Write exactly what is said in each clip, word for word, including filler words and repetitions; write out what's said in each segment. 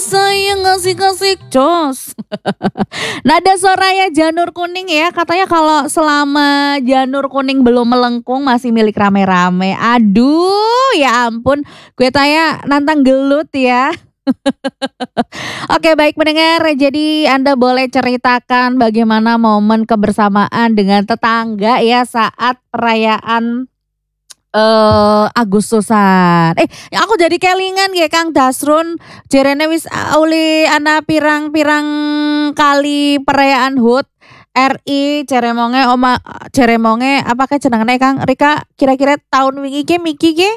Saya ngasih-ngasih jos. Nada Soraya Janur Kuning ya. Katanya kalau selama janur kuning belum melengkung masih milik rame-rame. Aduh ya ampun. Gue tanya nantang gelut ya. Oke baik pendengar. Jadi Anda boleh ceritakan bagaimana momen kebersamaan dengan tetangga ya saat perayaan Eh Agustusan. Eh, aku jadi kelingan ya Kang Dasrun. Jerene wis uli ana pirang-pirang kali perayaan H U T R I ceremonge oma ceremonge apa ke jenengane Kang Rika kira-kira tahun wingi ke miki ke?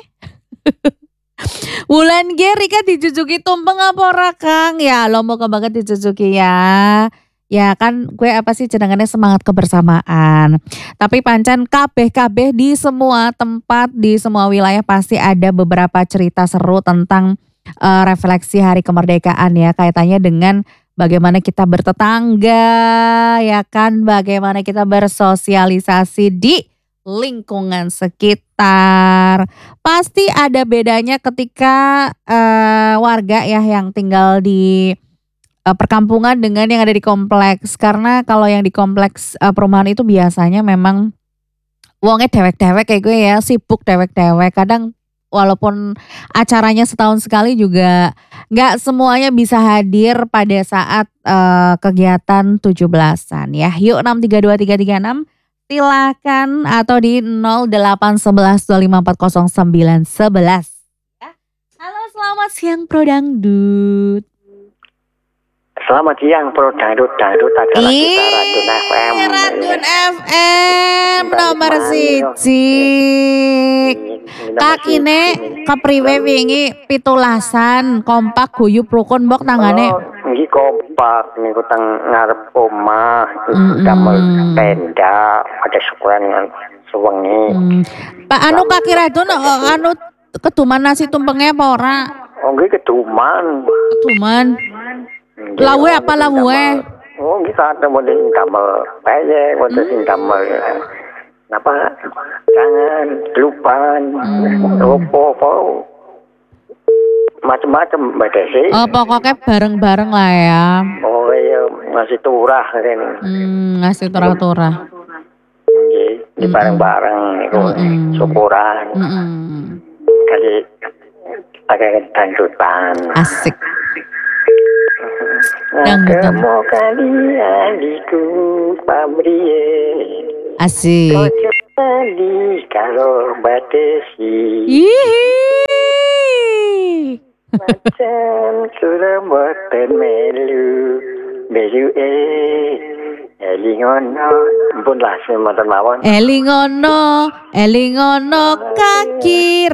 Wulan ge Rika dijujuki tumpeng apa ora Kang? Ya lo mau banget dijujuki ya. Ya kan gue apa sih jenengannya semangat kebersamaan. Tapi pancen kabeh-kabeh di semua tempat, di semua wilayah pasti ada beberapa cerita seru tentang uh, refleksi hari kemerdekaan ya. Kaitannya dengan bagaimana kita bertetangga, ya kan, bagaimana kita bersosialisasi di lingkungan sekitar. Pasti ada bedanya ketika uh, warga ya yang tinggal di perkampungan dengan yang ada di kompleks. Karena kalau yang di kompleks uh, perumahan itu biasanya memang wongnya dewek-dewek kayak gue ya, sibuk dewek-dewek. Kadang walaupun acaranya setahun sekali juga nggak semuanya bisa hadir pada saat uh, kegiatan tujuh belasan ya. Yuk enam tiga dua tiga tiga enam silakan atau di nol delapan satu satu dua lima empat nol sembilan satu satu. Halo selamat siang Pro Dangdut. Selamat siang Pro Dangdut Dangdut adalah kita Radun F M. Radun F M nomor siji. Kakine kepriwe wingi pitulasan kompak guyub rukun mbok tanggane. Oh, nggih kompak niku teng ngarep omah damel tenda ada syukuran sewengi. Mm. Pak anu Kaki Radun anu keduman nasi tumpengnya apa ora? Oh nggih keduman. Keduman. Lawe apa lawe? Oh nggih sadhe model damel peye, model sing damel. Napa? Jangan lupa opo-opo. Macam-macam Mbak Desi. Oh pokoknya bareng-bareng lah ya. Oh iya ngasih turah rene. Hmm, ngasih turah-turah. Nggih, di bareng-bareng niku syukuran. Heeh. Kali pakai dangdutan. Asik. Dangdutan. Mau kalian diku pamrie. Asik. Kali kalau batesi. Ih. Macam kurang boten melu melu eh elingono pun lah semantan mawon Elingono elingono Kaki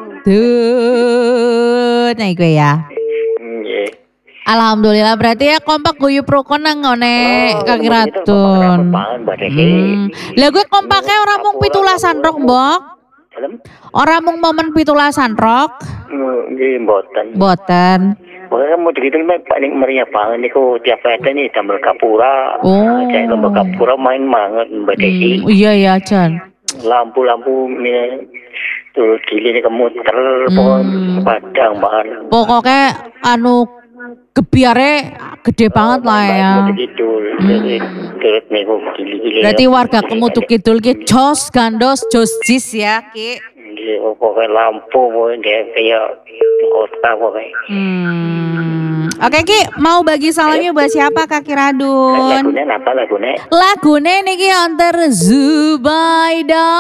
Radun. Nah gue ya. Nggih. Alhamdulillah berarti ya kompak guyub rukun nang ngone Kaki Radun. Hmm. Lah gue kompaknya orang mung pitulasan rok mbok. Orang mung momen pitulasan rok. Nggih mboten. Boten. Pokoknya mau begitu paling meriah banget niku tiap hari ini tambal kapura. Oh. Saya tambal kapura main banget Mbak Desi. Hmm, iya ya Jan. Lampu-lampu ini tuh gili ini kemuter pohon padang banget. Pokoknya anu gebiare gede banget lah ya. Begitu. Jadi terus niku gili-gili. Berarti warga Kemutu Kidul ki jos gandos jos jis ya ki. Nggih, pokoknya lampu pokoknya kayak kota pokoknya. Hmm. Oke Ki, mau bagi salamnya buat siapa Kaki Radun? Lagunya apa lagunya? Lagune niki antar Zubaida.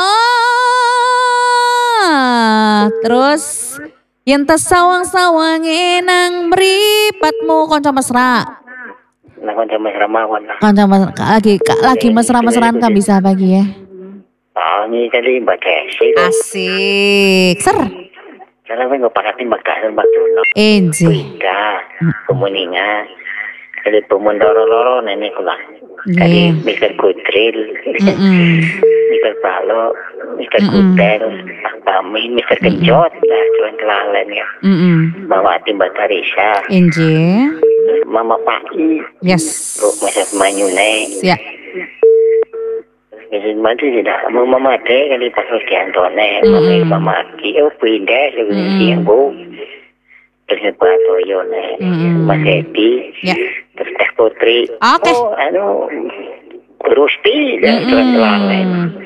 Terus yen tesawang-sawange nang mripatmu kanca mesra. Nah, kanca mesra mawon. Kanca mesra lagi lagi mesra-mesraan kan bisa bagi ya. Ah, ini tadi Mbak Desi. Asik. Ser. Karena gue nggak pakai Mbak Desi Mbak Juno. Enji. Beda. Kemuninga. Kali pemundoro-loro nenek lah. Kali Mister Kudril. Mister Balo. Mister Kutel. Kami Mister Kenjot. Nah, cuman kelalen ya. Bawa tim Mbak Tarisa. Enji. Mama Paki. Yes. Bro, Mas Manyune. Ya. Jadi mati tidak mau mama deh kali pas di Antone, mama mama ki oh pindah sebenarnya siang bu. terus Pak Toyo nih, Mm. Mas Edi, Ya. terus Teh Putri. Oke. Oh, anu Rusti dan Mm-mm. lain-lain.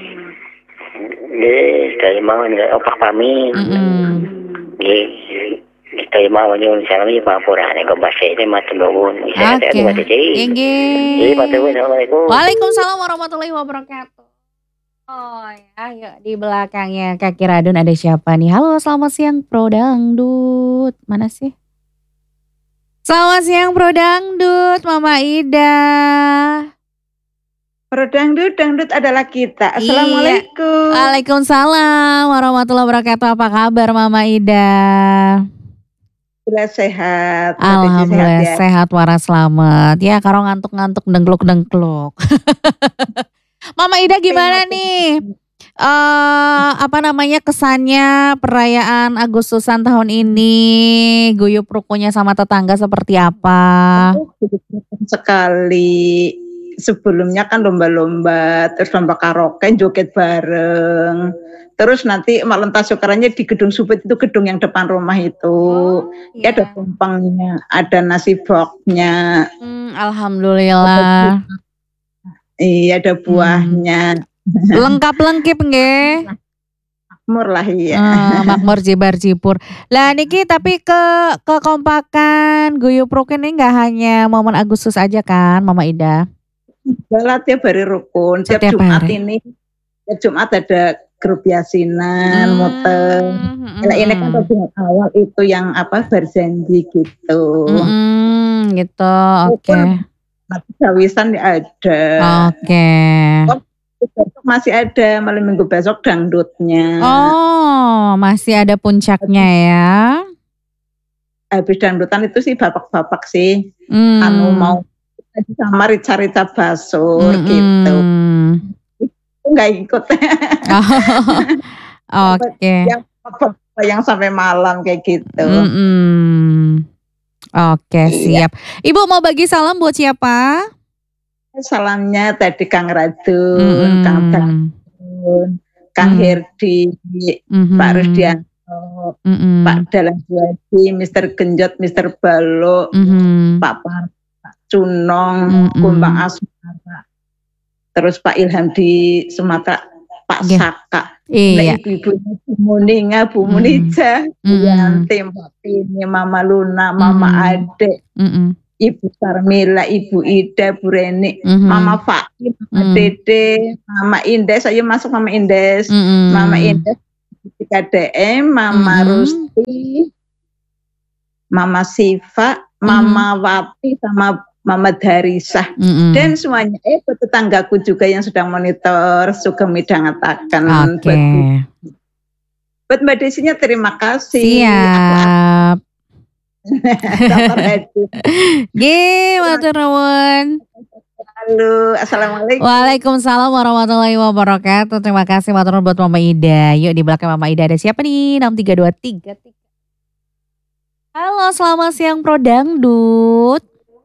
Nggih, kaya mau nggak opak pami. Mm-mm. Nggih, kaya mau nyuwun salami pampuran kok bahasa ini matur nuwun. Oke. Nggih. Inggih. Nggih, matur nuwun. Assalamualaikum. Waalaikumsalam warahmatullahi wabarakatuh. Oh ya, yuk di belakangnya Kaki Radun ada siapa nih? Halo, selamat siang Pro Dangdut. Mana sih? Selamat siang Pro Dangdut, Mama Ida. Pro Dangdut, Dangdut adalah kita. Iya. Assalamualaikum. Waalaikumsalam warahmatullahi wabarakatuh. Apa kabar Mama Ida? Alhamdulillah sehat. Mbak Desi Alhamdulillah sehat ya. sehat waras selamat. Ya karo ngantuk-ngantuk dengkluk-dengkluk. Mama Ida gimana nih? Eh apa namanya kesannya perayaan Agustusan tahun ini? Guyup rukunya sama tetangga seperti apa? Sekali. Sebelumnya kan lomba-lomba, terus lomba karaoke, joget bareng. Terus nanti malam tasyakurannya di gedung Subit itu gedung yang depan rumah itu. Oh, Ya ada tumpengnya, ada nasi boknya. Hmm, Alhamdulillah. Iya ada buahnya. Lengkap lengkip nggih. Makmur lah ya. Eh, makmur jibar jipur. Lah niki tapi ke kekompakan guyup rukun ini nggak hanya momen Agustus aja kan, Mama Ida? Bala tiap hari rukun, tiap Setiap Jumat hari. ini, tiap Jumat ada grup yasinan, Hmm, moteng. mm, Nah, ini kan mm, pada awal itu yang apa berjanji gitu. mm, gitu, oke, Nanti cawisan ada. oke. Besok masih ada, malam minggu besok dangdutnya. Oh, masih ada puncaknya ya? Habis dangdutan itu sih bapak-bapak sih, Hmm. anu mau sama Rica-Rica Basur Mm-mm. gitu. Enggak ikut. Oh, oke. Yang yang sampai malam kayak gitu. Mm-mm. Oke, Iya. siap. Ibu mau bagi salam buat siapa? Salamnya tadi Kang Radun, Kang Mm-mm. Radun, Kang Hmm. Herdi, Mhm. Pak Rusdianto, Mm-mm. Pak Dalam Juadi, Mister Genjot, Mister Balo, Mhm. Pak Par, Pak Cunong, Mm-mm. Kumbang Asmara, terus Pak Ilham di Sumatera, Pak Iya. Saka, Iya. nah, ibu-ibunya Bu Muninga, Bu Mm. Munija, Bu Mm-mm. Yanti, Mbak Pini, Mama Luna, Mama Mm. Ade, Mm-mm. Ibu Sarmila, Ibu Ida, Bu Reni, Mhm. Mama Fakir, Mama Mm. Dede, Mama Indes, ayo masuk Mama Indes, Mm-mm. Mama Indes, K D M, Mama Mm-mm. Rusti, Mama Siva, Mama Wati, sama Mama Darisa. Mm-mm. Dan semuanya, eh buat tetanggaku juga yang sedang monitor, Sugeng Midangataken. Oke. Buat, buat Mbak Desinya terima kasih. Siap. Dokter Hedi. Ge, matur nuwun. Halo, Assalamualaikum. Waalaikumsalam warahmatullahi wabarakatuh. Terima kasih matur nuwun buat Mama Ida. Yuk di belakang Mama Ida ada siapa nih? enam tiga dua tiga tiga. Halo, selamat siang Pro Dangdut.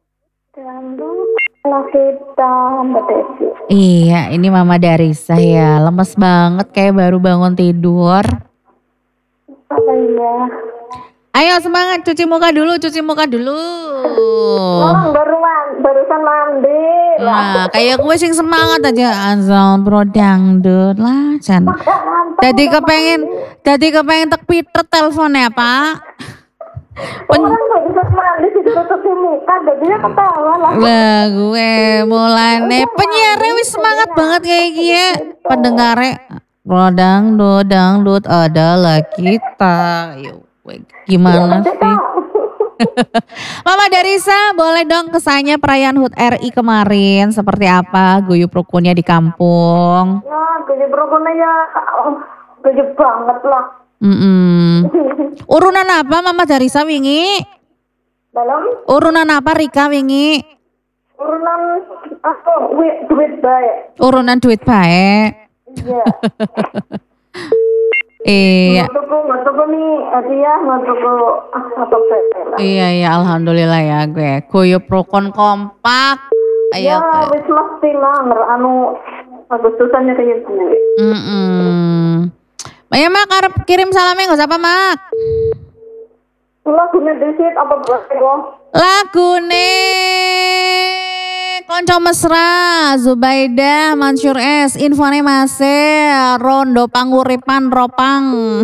Halo kita Mbak Desi. Iya, ini Mama Darisa ya. Lemes banget kayak baru bangun tidur. Apa iya? Ayo semangat, cuci muka dulu, cuci muka dulu. Orang baru man- barusan mandi. Nah, kayak gue sing semangat aja asal Pro Dangdut lah, Chan. Tadi kepengen, tadi kepengen tek piter teleponnya Pak. Pen Orang barusan mandi disuruh cuci muka, jadinya ketawa lah. lah gue mulane penyiarnya wis semangat banget kayak gini. Pendengarnya Pro Dangdut, Dangdut adalah kita. Yuk, gimana sih? Mama Darisa, boleh dong kesannya perayaan H U T R I kemarin seperti apa? Guyup rukunnya di kampung. Nah, gede berukunnya ya, oh, gede banget lah. Mm-mm. Urunan apa Mama Darisa wingi? Dalam Urunan apa Rika wingi? urunan aku duit duit baik. Urunan duit baik. Iya. Iya. Nggak tuku, nggak tuku nih hadiah, nggak tuku ah, apa lah. Iya iya alhamdulillah ya gue. Guyup rukun kompak. Ya, Ayo. wis mesti lah, nger anu Agustusannya kayak gue. Mm-mm. Ayo Mak, arep kirim salamnya nggak siapa Mak? Lagune disit apa bego? Lagune Konco Mesra, Zubaidah, Mansur S, infone Mase, Rondo Panguripan Ropang.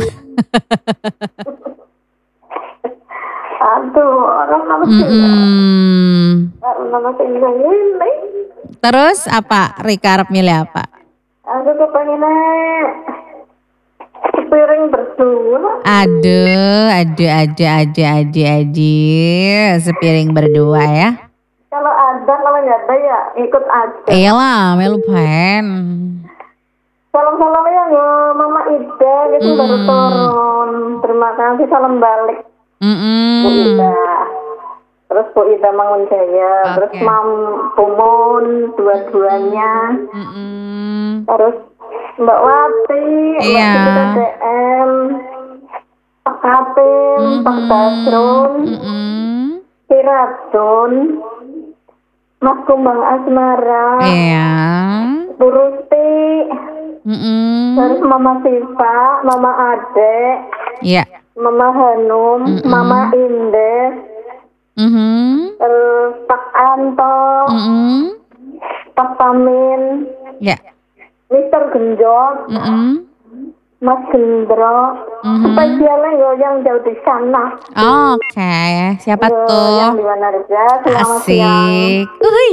Aduh, orang nama sih. Mm-mm. Orang nama sih ini. Terus apa? Rika arep milih apa? Aku kepengennya sepiring berdua. Aduh, aduh, aduh, aduh, aduh, aduh, sepiring berdua ya. Kalau ada, kalau nggak ada ya ikut aja. Iyalah, melu pen. Salam-salam ya Mama Ida, itu Mm. baru turun. Terima kasih, salam balik. Bu Mm-mm. Ida. Terus Bu Ida Mangunjaya, terus Oke. Mam Pumun, dua-duanya. Mm-mm. Terus Mbak Wati, Mbak Iya. Siti D M, Pak Kapin, Pak Basrun, Mm-mm. Piratun, Mas Kumbang Asmara, Iya. Bu Rusti, Mm-mm. terus Mama Siva, Mama Ade, Iya. Mama Hanum, Mm-mm. Mama Indes, Mhm. terus Pak Anto, Mm-mm. Pak Pamin, Ya. Mister Genjot, Mm-mm. Mas Gendro, Mhm. spesialnya yo yang jauh di sana. Oke, siapa Yo, tuh? yang di mana aja, selamat siang. Asik. Uhuy.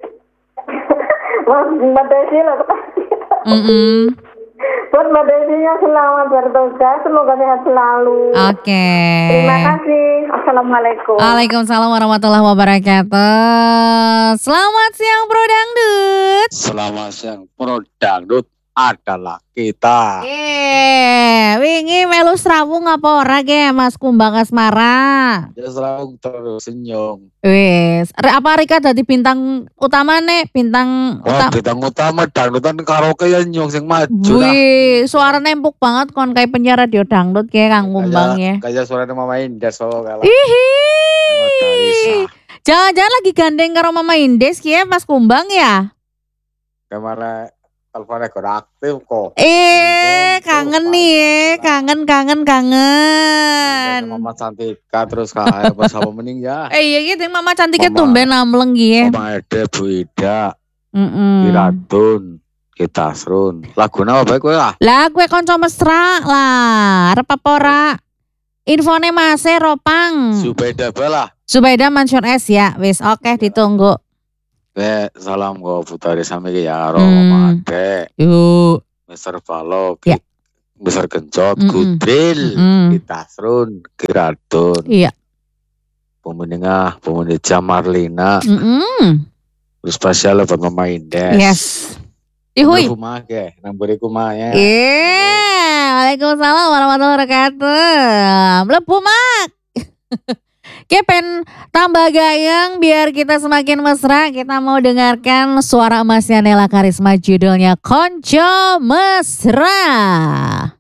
Mas Mbak Desi loh. Mm-mm. Buat Mbak Desinya selamat bertugas, semoga sehat selalu. Oke. Terima kasih. Assalamualaikum. Waalaikumsalam warahmatullahi wabarakatuh. Selamat siang Bro Dangdut. Selamat siang, Pro Dangdut adalah kita. Eh, wingi melu srawung apa ora ge Mas Kumbang Asmara? Ya selalu terus senyum. Wis, Re- apa Rika dadi bintang utama nih, bintang Wah, utama. bintang utama dangdutan karaoke ya nyong sing maju dah. Wih, suaranya empuk banget kon kayak penyiar radio dangdut kayak Kang Kumbang ya. Kayak suaranya Mama Indah so kalah. Ihi. Sama Darisa. Jangan-jangan lagi gandeng karo Mama Indes ya Mas Kumbang ya? Kemana teleponnya gak aktif kok. Eh, Tuh, kangen nih ya, panjang lah. kangen, kangen, kangen. Mama Cantika terus kayak bersama mening ya. Eh iya gitu, Mama cantiknya Mama- tumben amleng ya. Mama Ede, Bu Ida, Mm-mm. Kiratun, kita serun. Lagu apa baik kowe lah? Lah gue konco mesra lah, arep apa ora? Infone Mase Ropang. Subeda Bala. Zubaida Mansur S ya, wis oke ditunggu. Be, salam go putari sami ki ya ro Hmm. Mama Ade, Yuk. Mister Valo, Ya. Mister Gencot, Mm-mm. Gudril, Mm-mm. kita serun, Kiradun, Iya. pemeningah, pemenija Marlina, Mm-mm. terus spesial buat Mama Indes. Yes. Ihui. Rumah ke, namburiku mah ya. Iya, Waalaikumsalam warahmatullahi wabarakatuh. Mlebu mak. Kepen tambah gayeng biar kita semakin mesra. Kita mau dengarkan suara emasnya Nela Karisma, judulnya Konco Mesra.